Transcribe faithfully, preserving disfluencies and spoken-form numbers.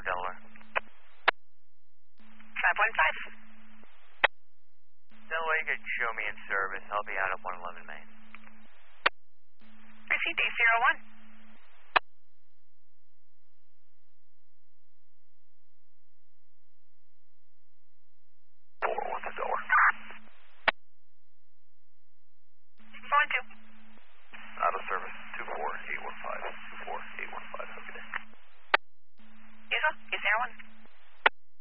Delaware. five one five. Delaware, you could show me in service. I'll be out of one eleven Main. Received eight zero one.